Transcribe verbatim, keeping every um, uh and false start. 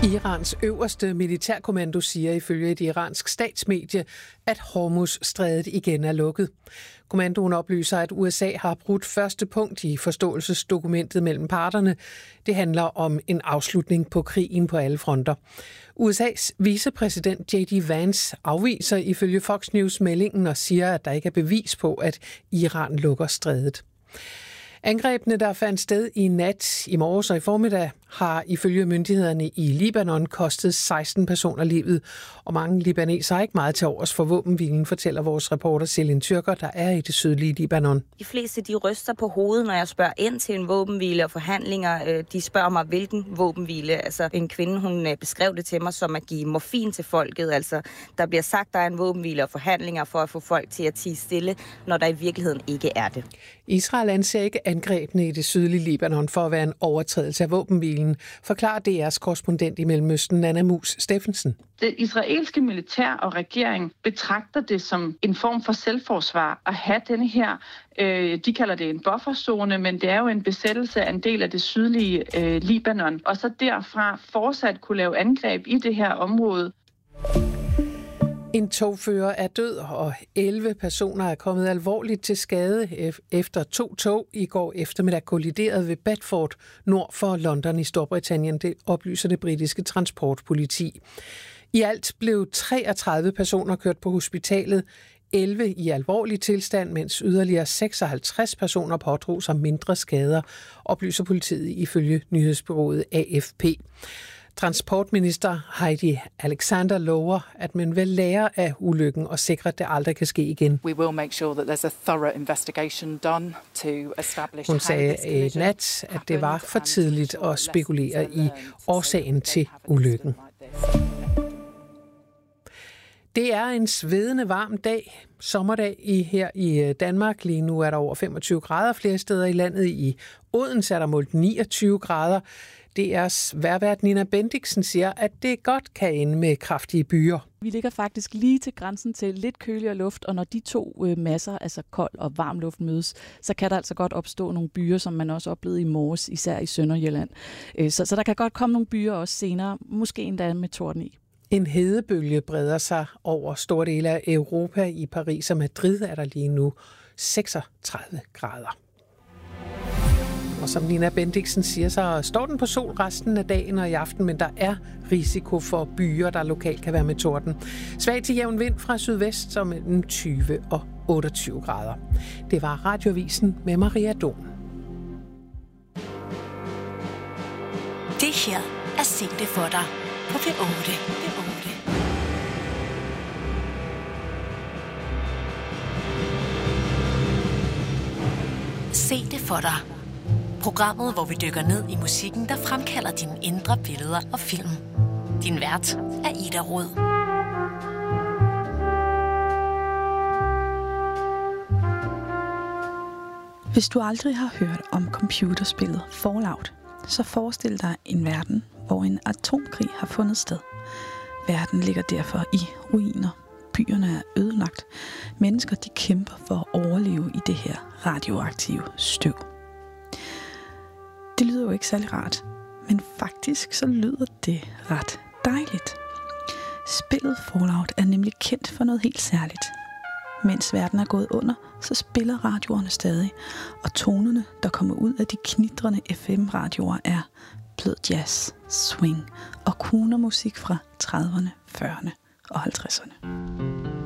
Irans øverste militærkommando siger ifølge et iransk statsmedie, at Hormuz-strædet igen er lukket. Kommandoen oplyser, at U S A har brudt første punkt i forståelsesdokumentet mellem parterne. Det handler om en afslutning på krigen på alle fronter. U S A's vicepræsident J D Vance afviser ifølge Fox News meldingen og siger, at der ikke er bevis på, at Iran lukker strædet. Angrebene, der fandt sted i nat, i morges og i formiddag, har ifølge myndighederne i Libanon kostet seksten personer livet, og mange libanesere er ikke meget til overs for våbenhvilen, fortæller vores reporter Selin Tyrker, der er i det sydlige Libanon. De fleste de ryster på hovedet, når jeg spørger ind til en våbenhvile og forhandlinger. De spørger mig, hvilken våbenhvile. Altså en kvinde, hun beskrev det til mig som at give morfin til folket. Altså der bliver sagt, der er en våbenhvile og forhandlinger for at få folk til at tie stille, når der i virkeligheden ikke er det. Israel anser ikke angrebene i det sydlige Libanon for at være en overtrædelse af våbenhvilen, forklarer D R's korrespondent i Mellemøsten, Nanna Mus Steffensen. Det israelske militær og regering betragter det som en form for selvforsvar at have denne her, øh, de kalder det en bufferzone, men det er jo en besættelse af en del af det sydlige øh, Libanon, og så derfra fortsat kunne lave angreb i det her område. En togfører er død, og elleve personer er kommet alvorligt til skade efter to tog i går eftermiddag kolliderede ved Bedford, nord for London i Storbritannien. Det oplyser det britiske transportpoliti. I alt blev treogtredive personer kørt på hospitalet, elleve i alvorlig tilstand, mens yderligere seksoghalvtreds personer pådrog sig mindre skader, oplyser politiet ifølge nyhedsbureauet A F P. Transportminister Heidi Alexander lover, at man vil lære af ulykken og sikre, at det aldrig kan ske igen. We will make sure that there's a thorough investigation done to establish. Hun sagde i nat, at det var for tidligt at spekulere i årsagen til ulykken. Det er en svedende varm dag, sommerdag i, her i Danmark. Lige nu er der over femogtyve grader flere steder i landet. I Odense er der målt niogtyve grader. D R's vejrvært Nina Bendixen siger, at det godt kan ende med kraftige byer. Vi ligger faktisk lige til grænsen til lidt køligere luft, og når de to øh, masser, altså kold og varm luft mødes, så kan der altså godt opstå nogle byer, som man også oplevede i morges, især i Sønderjylland. Øh, så, så der kan godt komme nogle byer også senere, måske endda med torden i. En hedebølge breder sig over store dele af Europa. I Paris og Madrid er der lige nu seksogtredive grader. Og som Nina Bendixen siger, så står den på sol resten af dagen og i aften, men der er risiko for byer, der lokalt kan være med torden. Svag til jævn vind fra sydvest, som mellem tyve og otteogtyve grader. Det var Radioavisen med Maria Don. Det her er Se det for dig på P otte. P otte. Se det for dig. Programmet, hvor vi dykker ned i musikken, der fremkalder dine indre billeder og film. Din vært er Ida Rød. Hvis du aldrig har hørt om computerspillet Fallout, så forestil dig en verden, hvor en atomkrig har fundet sted. Verden ligger derfor i ruiner. Byerne er ødelagt. Mennesker de kæmper for at overleve i det her radioaktive støv. Det lyder jo ikke særlig rart, men faktisk så lyder det ret dejligt. Spillet Fallout er nemlig kendt for noget helt særligt. Mens verden er gået under, så spiller radioerne stadig, og tonerne, der kommer ud af de knitrende F M-radioer, er blød jazz, swing og croonermusik fra trediverne, fyrrerne og halvtredserne.